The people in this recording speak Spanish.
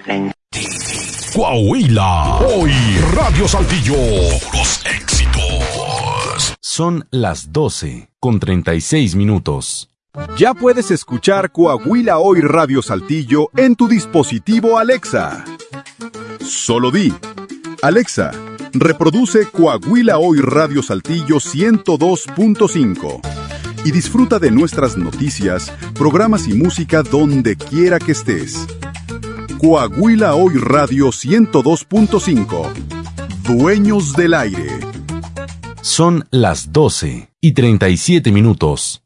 Coahuila, hoy Radio Saltillo, los éxitos. Son las 12:36. Ya puedes escuchar Coahuila Hoy Radio Saltillo en tu dispositivo Alexa. Solo di: Alexa, reproduce Coahuila Hoy Radio Saltillo 102.5 y disfruta de nuestras noticias, programas y música donde quiera que estés. Coahuila Hoy Radio 102.5. Dueños del aire. Son las 12:37.